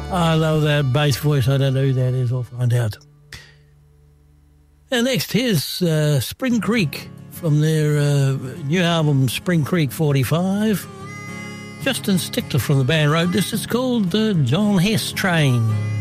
I love that bass voice. I don't know who that is. I'll find out. And next, here's Spring Creek from their new album, Spring Creek 45. Justin Stickler from the band wrote this. It's called the John Hess Train.